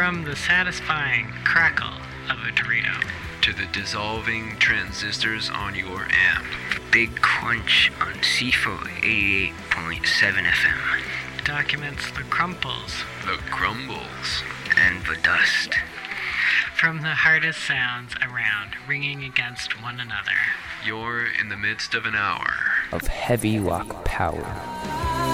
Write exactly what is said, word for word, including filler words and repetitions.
From the satisfying crackle of a Dorito to the dissolving transistors on your amp. Big crunch on C four eighty-eight point seven F M. Documents the crumples, the crumbles, and the dust. From the hardest sounds around, ringing against one another. You're in the midst of an hour of heavy rock power.